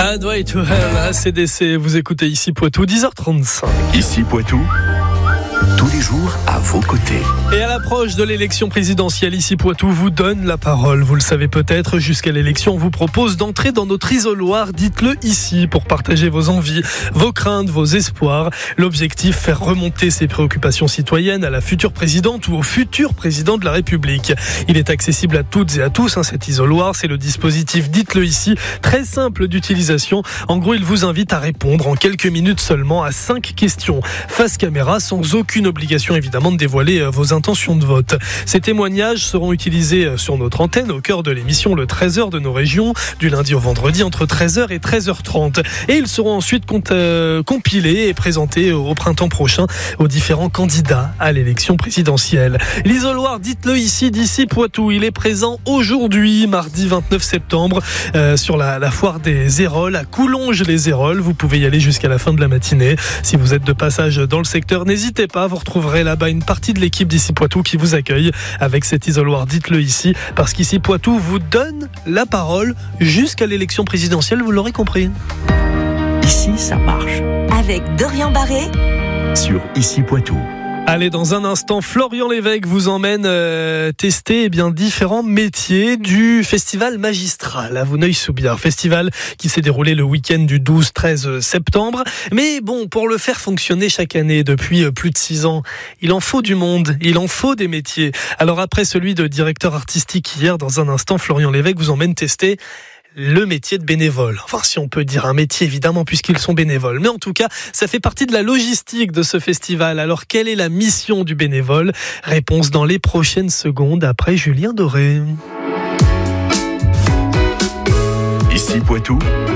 Highway to Hell, ACDC, vous écoutez ici Poitou, 10h35. Ici Poitou, tous les jours à vos côtés. Et à l'approche de l'élection présidentielle, ici Poitou vous donne la parole. Vous le savez peut-être, jusqu'à l'élection, on vous propose d'entrer dans notre isoloir. Dites-le ici pour partager vos envies, vos craintes, vos espoirs. L'objectif, faire remonter ses préoccupations citoyennes à la future présidente ou au futur président de la République. Il est accessible à toutes et à tous, cet isoloir. C'est le dispositif Dites-le ici, très simple d'utilisation. En gros, il vous invite à répondre en quelques minutes seulement à 5 questions face caméra, sans aucune obligation évidemment de dévoiler vos intentions de vote. Ces témoignages seront utilisés sur notre antenne au cœur de l'émission le 13h de nos régions, du lundi au vendredi entre 13h et 13h30. Et ils seront ensuite compilés et présentés au printemps prochain aux différents candidats à l'élection présidentielle. L'isoloir Dites-le ici d'ici Poitou, il est présent aujourd'hui, mardi 29 septembre, sur la foire des Héroles à Coulonges-les-Héroles. Vous pouvez y aller jusqu'à la fin de la matinée. Si vous êtes de passage dans le secteur, n'hésitez pas, vous retrouverez là-bas une partie de l'équipe d'ici Poitou qui vous accueille avec cet isoloir Dites-le ici, parce qu'ici Poitou vous donne la parole jusqu'à l'élection présidentielle, vous l'aurez compris. Ici, ça marche. Avec Dorian Barré Sur Ici Poitou. Allez, dans un instant, Florian Lévesque vous emmène tester différents métiers du festival magistral à Vouneuil-sous-Biard. Festival qui s'est déroulé le week-end du 12-13 septembre. Mais bon, pour le faire fonctionner chaque année depuis plus de 6 ans, il en faut du monde, il en faut des métiers. Alors après celui de directeur artistique hier, dans un instant, Florian Lévesque vous emmène tester le métier de bénévole. Enfin, si on peut dire un métier, évidemment, puisqu'ils sont bénévoles. Mais en tout cas, ça fait partie de la logistique de ce festival. Alors, quelle est la mission du bénévole ? Réponse dans les prochaines secondes après Julien Doré. Ici Poitou,